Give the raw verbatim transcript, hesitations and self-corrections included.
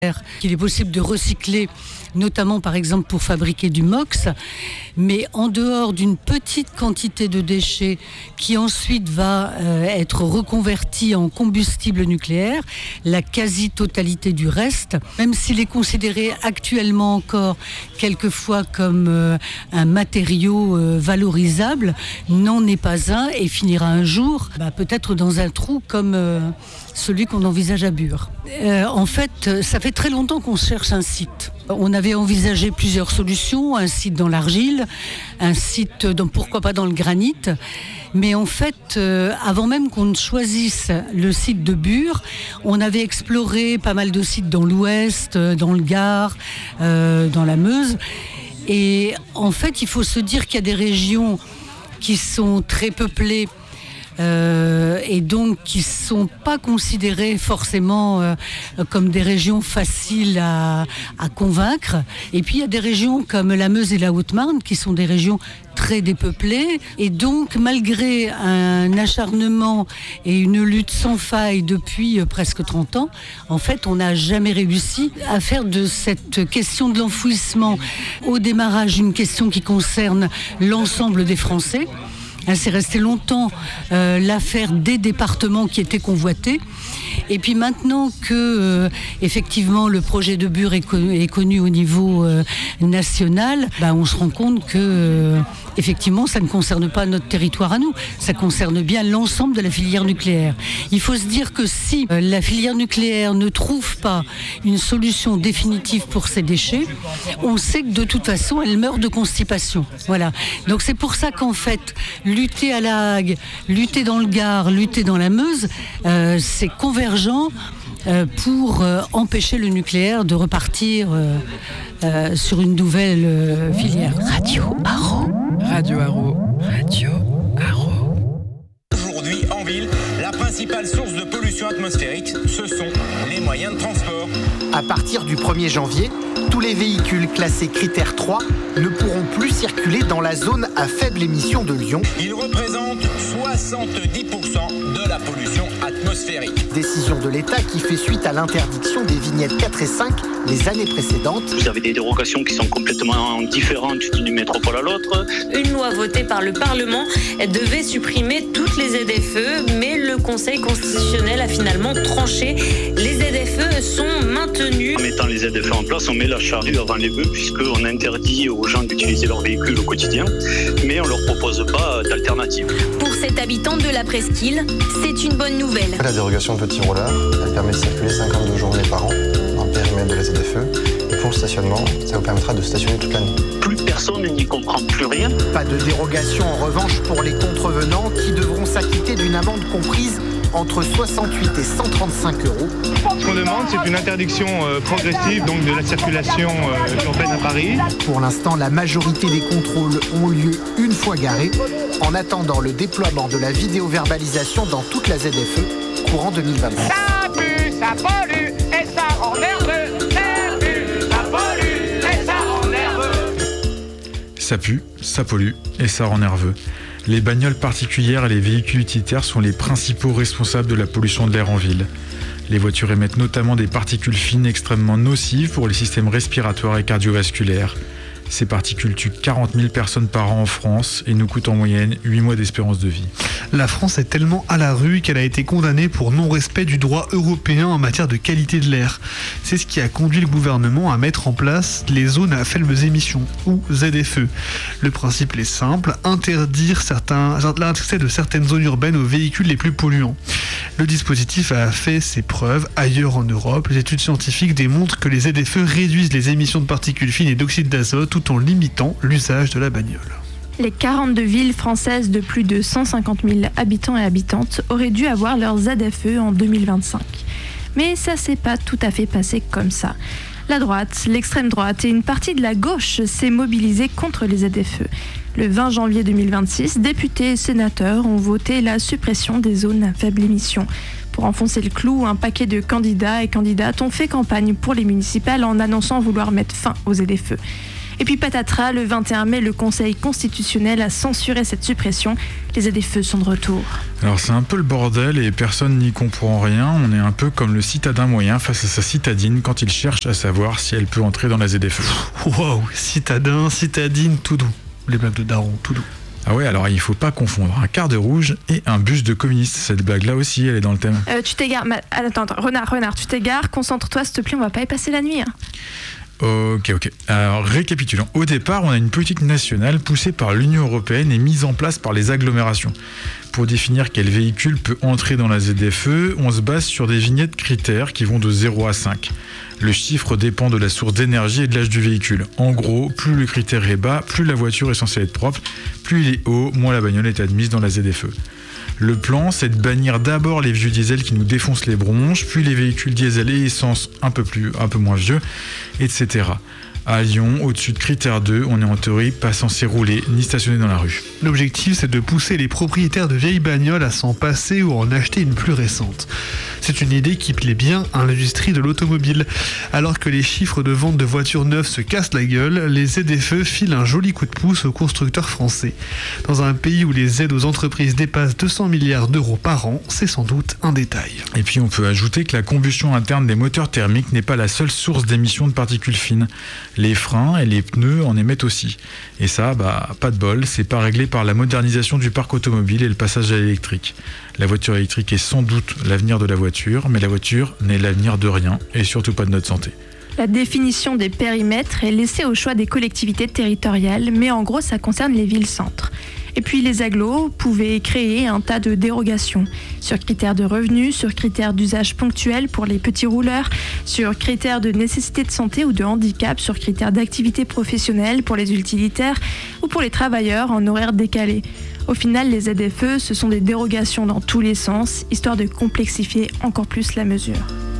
qu'il est possible de recycler, notamment par exemple pour fabriquer du M O X, mais en dehors d'une petite quantité de déchets qui ensuite va euh, être reconvertie en combustible nucléaire, la quasi-totalité du reste, même s'il est considéré actuellement encore quelquefois comme euh, un matériau euh, valorisable, n'en est pas un et finira un jour bah, peut-être dans un trou comme euh, celui qu'on envisage à Bure. Euh, en fait, ça fait très longtemps qu'on cherche un site. On avait envisagé plusieurs solutions, un site dans l'argile, un site, dans, pourquoi pas dans le granit. Mais en fait, euh, avant même qu'on ne choisisse le site de Bure, on avait exploré pas mal de sites dans l'Ouest, dans le Gard, euh, dans la Meuse. Et en fait, il faut se dire qu'il y a des régions qui sont très peuplées, Euh, et donc qui ne sont pas considérées forcément euh, comme des régions faciles à, à convaincre. Et puis il y a des régions comme la Meuse et la Haute-Marne qui sont des régions très dépeuplées. Et donc malgré un acharnement et une lutte sans faille depuis euh, presque trente ans, en fait on n'a jamais réussi à faire de cette question de l'enfouissement au démarrage une question qui concerne l'ensemble des Français. C'est resté longtemps euh, l'affaire des départements qui étaient convoités. Et puis maintenant que euh, effectivement le projet de Bure est, co- est connu au niveau euh, national, bah, on se rend compte que euh, effectivement ça ne concerne pas notre territoire à nous, ça concerne bien l'ensemble de la filière nucléaire. Il faut se dire que si euh, la filière nucléaire ne trouve pas une solution définitive pour ces déchets, on sait que de toute façon elle meurt de constipation. Voilà. Donc c'est pour ça qu'en fait lutter à la Hague, lutter dans le Gard, lutter dans la Meuse, euh, c'est convergent euh, pour euh, empêcher le nucléaire de repartir euh, euh, sur une nouvelle euh, filière. Radio Haro. Radio Haro. Radio Haro. Aujourd'hui, en ville, la principale source de pollution atmosphérique, ce sont les moyens de transport. À partir du premier janvier, tous les véhicules classés critère trois ne pourront plus circuler dans la zone à faible émission de Lyon. Ils représentent soixante-dix pour cent de la pollution atmosphérique. Décision de l'État qui fait suite à l'interdiction des vignettes quatre et cinq les années précédentes. Vous avez des dérogations qui sont complètement différentes d'une métropole à l'autre. Une loi votée par le Parlement devait supprimer toutes les Z F E, mais le Conseil constitutionnel a finalement tranché. Les Z F E sont maintenus. En mettant les Z F E en place, on met la charrue avant les bœufs, puisqu'on interdit aux gens d'utiliser leur véhicule au quotidien, mais on ne leur propose pas d'alternative. Pour cet habitant de la Presqu'île, c'est une bonne nouvelle. La dérogation petit rouleur, elle permet de circuler cinquante-deux journées par an dans le périmètre de la Z F E. Et pour le stationnement, ça vous permettra de stationner toute l'année. Plus personne n'y comprend plus rien. Pas de dérogation en revanche pour les contrevenants qui devront s'acquitter d'une amende comprise entre soixante-huit et cent trente-cinq euros. Ce qu'on demande, c'est une interdiction euh, progressive donc de la circulation euh, urbaine à Paris. Pour l'instant, la majorité des contrôles ont lieu une fois garés, en attendant le déploiement de la vidéo-verbalisation dans toute la Z F E courant deux mille vingt-cinq. Ça pue, ça pollue et ça rend nerveux. Ça pue, ça pollue et ça rend nerveux. Ça pue, ça pollue et ça rend nerveux. Les bagnoles particulières et les véhicules utilitaires sont les principaux responsables de la pollution de l'air en ville. Les voitures émettent notamment des particules fines extrêmement nocives pour les systèmes respiratoires et cardiovasculaires. Ces particules tuent quarante mille personnes par an en France et nous coûtent en moyenne huit mois d'espérance de vie. La France est tellement à la rue qu'elle a été condamnée pour non-respect du droit européen en matière de qualité de l'air. C'est ce qui a conduit le gouvernement à mettre en place les zones à faibles émissions, ou Z F E. Le principe est simple, interdire certains, l'accès de certaines zones urbaines aux véhicules les plus polluants. Le dispositif a fait ses preuves ailleurs en Europe. Les études scientifiques démontrent que les Z F E réduisent les émissions de particules fines et d'oxyde d'azote tout en limitant l'usage de la bagnole. Les quarante-deux villes françaises de plus de cent cinquante mille habitants et habitantes auraient dû avoir leur Z F E en deux mille vingt-cinq. Mais ça s'est pas tout à fait passé comme ça. La droite, l'extrême droite et une partie de la gauche s'est mobilisée contre les Z F E. Le vingt janvier deux mille vingt-six, députés et sénateurs ont voté la suppression des zones à faible émission. Pour enfoncer le clou, un paquet de candidats et candidates ont fait campagne pour les municipales en annonçant vouloir mettre fin aux Z F E. Et puis patatras, le vingt et un mai, le Conseil constitutionnel a censuré cette suppression. Les Z F E sont de retour. Alors c'est un peu le bordel et personne n'y comprend rien. On est un peu comme le citadin moyen face à sa citadine quand il cherche à savoir si elle peut entrer dans la Z F E. Waouh, citadin, citadine, tout doux. Les blagues de daron, tout doux. Ah ouais, alors il faut pas confondre un quart de rouge et un bus de communiste. Cette blague-là aussi, elle est dans le thème. Euh, tu t'égares. Ma... Attends, attends, Renard, Renard, tu t'égares. Concentre-toi, s'il te plaît, on va pas y passer la nuit. Hein. Ok, ok. Alors, récapitulons. Au départ, on a une politique nationale poussée par l'Union européenne et mise en place par les agglomérations. Pour définir quel véhicule peut entrer dans la Z F E, on se base sur des vignettes critères qui vont de zéro à cinq. Le chiffre dépend de la source d'énergie et de l'âge du véhicule. En gros, plus le critère est bas, plus la voiture est censée être propre, plus il est haut, moins la bagnole est admise dans la Z F E. Le plan, c'est de bannir d'abord les vieux diesels qui nous défoncent les bronches, puis les véhicules diesel et essence un peu, plus, un peu moins vieux, et cetera. À Lyon, au-dessus de critère deux, on est en théorie pas censé rouler ni stationner dans la rue. L'objectif, c'est de pousser les propriétaires de vieilles bagnoles à s'en passer ou en acheter une plus récente. C'est une idée qui plaît bien à l'industrie de l'automobile. Alors que les chiffres de vente de voitures neuves se cassent la gueule, les Z F E filent un joli coup de pouce aux constructeurs français. Dans un pays où les aides aux entreprises dépassent deux cents milliards d'euros par an, c'est sans doute un détail. Et puis on peut ajouter que la combustion interne des moteurs thermiques n'est pas la seule source d'émissions de particules fines. Les freins et les pneus en émettent aussi. Et ça, bah, pas de bol, c'est pas réglé par la modernisation du parc automobile et le passage à l'électrique. La voiture électrique est sans doute l'avenir de la voiture, mais la voiture n'est l'avenir de rien, et surtout pas de notre santé. La définition des périmètres est laissée au choix des collectivités territoriales, mais en gros, ça concerne les villes-centres. Et puis les agglos pouvaient créer un tas de dérogations sur critères de revenus, sur critères d'usage ponctuel pour les petits rouleurs, sur critères de nécessité de santé ou de handicap, sur critères d'activité professionnelle pour les utilitaires ou pour les travailleurs en horaire décalé. Au final, les Z F E, ce sont des dérogations dans tous les sens, histoire de complexifier encore plus la mesure.